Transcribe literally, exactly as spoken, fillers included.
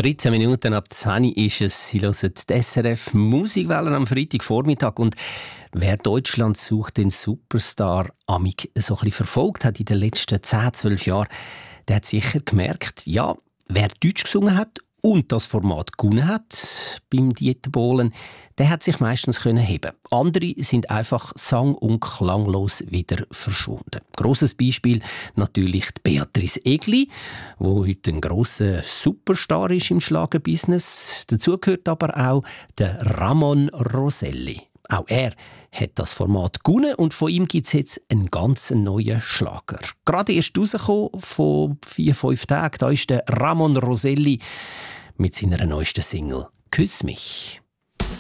dreizehn Minuten ab zehn ist es. Sie hören die S R F Musikwellen am Freitagvormittag. Und wer Deutschland sucht den Superstar amig so ein bisschen verfolgt hat in den letzten zehn, zwölf Jahren, der hat sicher gemerkt, ja, wer Deutsch gesungen hat und das Format gewonnen hat beim Dieter Bohlen, der hat sich meistens können heben. Andere sind einfach sang- und klanglos wieder verschwunden. Grosses Beispiel natürlich die Beatrice Egli, wo heute ein grosser Superstar ist im Schlagerbusiness. Dazu gehört aber auch der Ramon Roselli. Auch er hat das Format gewonnen und von ihm gibt es jetzt einen ganz neuen Schlager. Gerade erst rausgekommen, vor vier, fünf Tagen, da ist der Ramon Roselli mit seiner neuesten Single «Küss mich».